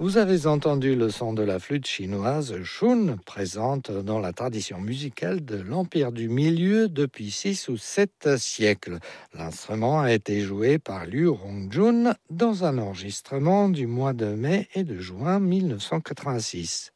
Vous avez entendu le son de la flûte chinoise Shun, présente dans la tradition musicale de l'Empire du Milieu depuis 6 ou 7 siècles. L'instrument a été joué par Liu Rongjun dans un enregistrement du mois de mai et de juin 1986.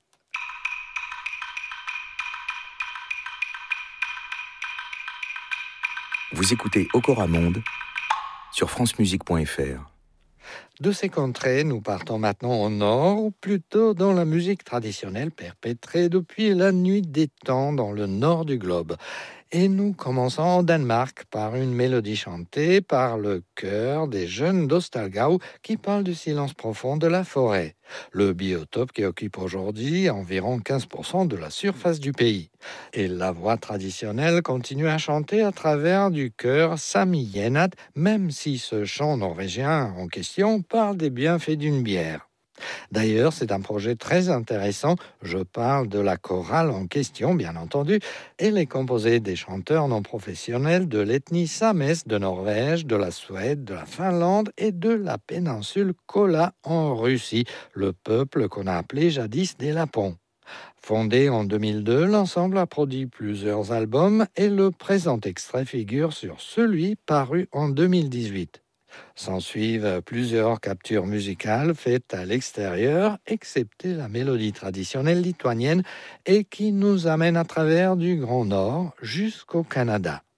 Vous écoutez Okora Monde sur francemusique.fr. De ces contrées, nous partons maintenant au nord, ou plutôt dans la musique traditionnelle perpétrée depuis la nuit des temps dans le nord du globe. Et nous commençons au Danemark par une mélodie chantée par le chœur des jeunes d'Ostalgau qui parle du silence profond de la forêt, le biotope qui occupe aujourd'hui environ 15% de la surface du pays. Et la voix traditionnelle continue à chanter à travers du chœur Sami Yenad, même si ce chant norvégien en question parle des bienfaits d'une bière. D'ailleurs, c'est un projet très intéressant. Je parle de la chorale en question, bien entendu. Elle est composée des chanteurs non professionnels de l'ethnie Sames de Norvège, de la Suède, de la Finlande et de la péninsule Kola en Russie, le peuple qu'on a appelé jadis des Lapons. Fondé en 2002, l'ensemble a produit plusieurs albums et le présent extrait figure sur celui paru en 2018. S'ensuivent plusieurs captures musicales faites à l'extérieur, excepté la mélodie traditionnelle lituanienne, et qui nous amène à travers du Grand Nord jusqu'au Canada.